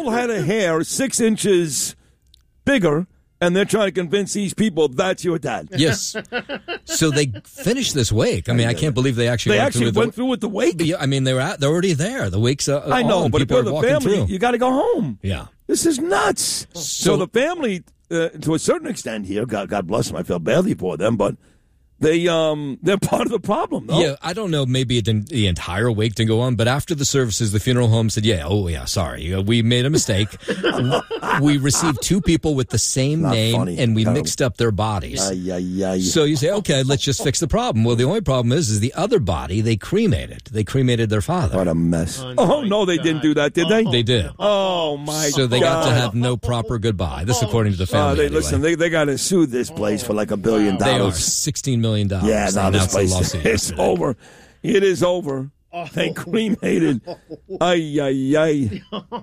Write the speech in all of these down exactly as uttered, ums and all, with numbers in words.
full head of hair, six inches bigger, and they're trying to convince these people that's your dad. Yes. So they finished this wake. I mean, I can't believe they actually they went actually through went the, through with the wake. I mean, they were at, they're already there. The wake's uh, I know, on. but if People you're are the walking family, through. you got to go home. Yeah. This is nuts. So, so the family, uh, to a certain extent here, God, God bless them, I feel badly for them, but they, um, they're part of the problem, though. Yeah, I don't know, maybe it didn't, the entire wake didn't go on, but after the services, the funeral home said, yeah, oh, yeah, sorry, we made a mistake. We received two people with the same Not name, funny. and we Terrible. mixed up their bodies. Ay, ay, ay. So you say, okay, let's just fix the problem. Well, the only problem is, is the other body, they cremated. They cremated their father. What a mess. Oh, Oh, my no, they God. didn't do that, did they? They did. Oh, my So they God. got to have no proper goodbye. This according to the Uh, family. they, anyway. listen, they, they got to sue this place for like a billion They owe dollars. sixteen million dollars. Yeah, They now this announced the place lawsuit it's yesterday. over. It is over. They cremated. Ay, ay, ay.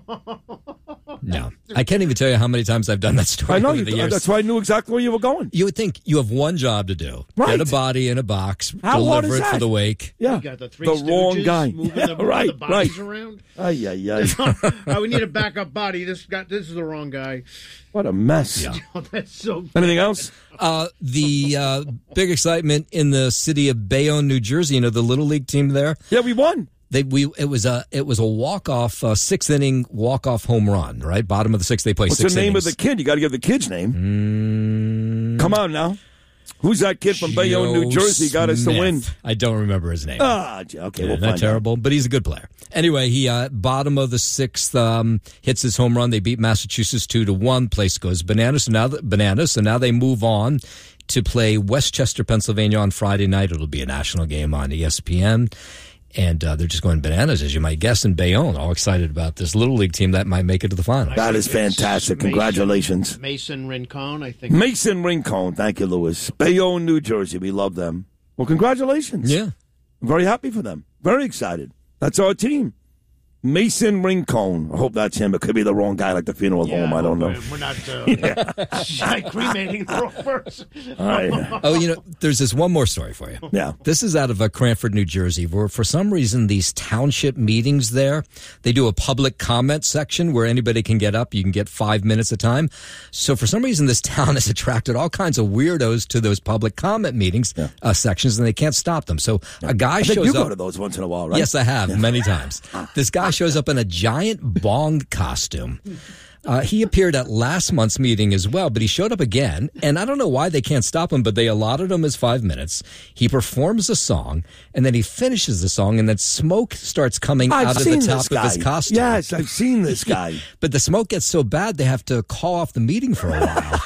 No. I can't even tell you how many times I've done that story I know over you. the years. That's why I knew exactly where you were going. You would think you have one job to do. Right. Get a body in a box, How hard deliver is it for that? the wake. Yeah, You got the three the Stooges wrong guy. moving Yeah, the, right, the bodies right. around. Ay, ay, ay. Oh, we need a backup body. This got this is the wrong guy. What a mess. Yeah. Oh, that's so. Anything else? Uh, the uh, big excitement in the city of Bayonne, New Jersey. You know the little league team there. Yeah, we won. They we it was a it was a walk off uh, sixth inning walk off home run. Right, bottom of the sixth. They play What's six the name innings. of the kid? You got to give the kid's name. Mm, Come on now. Who's that kid from Bayonne, New Joe Jersey? Got us to Smith. win. I don't remember his name. Ah, okay, we'll Yeah, find not out. terrible, but he's a good player. Anyway, he uh, bottom of the sixth um, hits his home run. They beat Massachusetts two to one. Place goes bananas. So now the, bananas. So now they move on to play Westchester, Pennsylvania on Friday night. It'll be a national game on E S P N. And uh, they're just going bananas, as you might guess, in Bayonne. All excited about this little league team that might make it to the final. That is It's fantastic. Mason- Congratulations. Mason Rincon, I think. Mason Rincon. Thank you, Lewis. Bayonne, New Jersey. We love them. Well, congratulations. Yeah. I'm very happy for them. Very excited. That's our team. Mason Rincon. I hope that's him. It could be the wrong guy, like the funeral Yeah, home. I don't know. We're, we're not uh, cremating the wrong person. All right. Oh, you know, there's this one more story for you. Yeah. This is out of uh, Cranford, New Jersey, where for some reason these township meetings there, they do a public comment section where anybody can get up. You can get five minutes a time. So for some reason, this town has attracted all kinds of weirdos to those public comment meetings Yeah. uh, sections, and they can't stop them. So a guy I think shows you up. go to those once in a while, right? Yes, I have many times. This guy shows up in a giant bong costume. Uh, he appeared at last month's meeting as well, but he showed up again, and I don't know why they can't stop him, but they allotted him his five minutes. He performs a song, and then he finishes the song, and then smoke starts coming I've out of seen the top this of guy. his costume. Yes, I've seen this guy. But the smoke gets so bad, they have to call off the meeting for a while.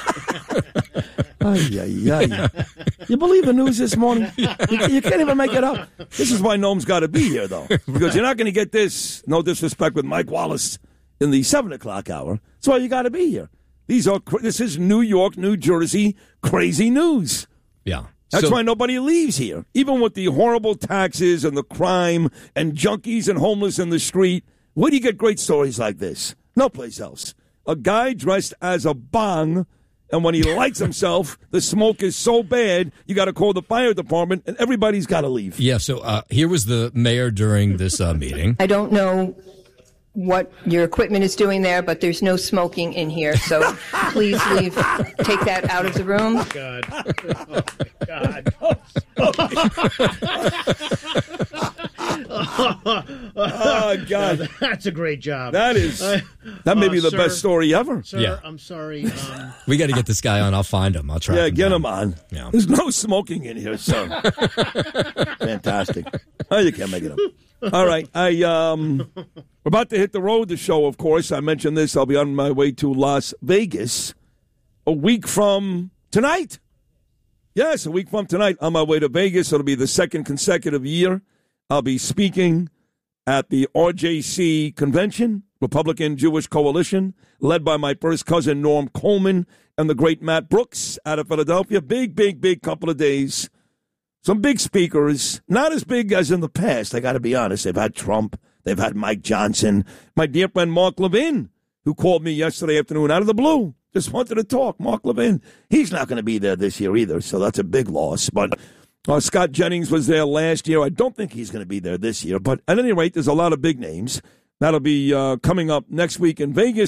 Ay, ay, ay. You believe the news this morning? You, you can't even make it up. This is why Noam's got to be here, though. Because you're not going to get this, no disrespect, with Mike Wallace in the seven o'clock hour. That's why you got to be here. These are This is New York, New Jersey crazy news. Yeah. That's So- why nobody leaves here. Even with the horrible taxes and the crime and junkies and homeless in the street, where do you get great stories like this? No place else. A guy dressed as a bong, and when he lights himself, the smoke is so bad, you got to call the fire department, and everybody's got to leave. Yeah, so uh, here was the mayor during this uh, meeting. I don't know what your equipment is doing there, but there's no smoking in here, so please leave. Take that out of the room. God. Oh, God. Oh, God. That's a great job. That is, that may Uh, be the sir, best story ever. Sir, Yeah. I'm sorry. Um, We got to get this guy on. I'll find him. I'll try. Yeah, get him on. Yeah. There's no smoking in here, sir. Fantastic. Oh, you can't make it up. All right. I um, we're about to hit the road, the show, of course. I mentioned this. I'll be on my way to Las Vegas a week from tonight. Yes, a week from tonight, on my way to Vegas. It'll be the second consecutive year. I'll be speaking at the R J C convention, Republican Jewish Coalition, led by my first cousin, Norm Coleman, and the great Matt Brooks out of Philadelphia. Big, big, big couple of days. Some big speakers, not as big as in the past, I got to be honest. They've had Trump. They've had Mike Johnson. My dear friend Mark Levin, who called me yesterday afternoon out of the blue, just wanted to talk. Mark Levin, he's not going to be there this year either, so that's a big loss. But uh, Scott Jennings was there last year. I don't think he's going to be there this year. But at any rate, there's a lot of big names. That'll be uh, coming up next week in Vegas.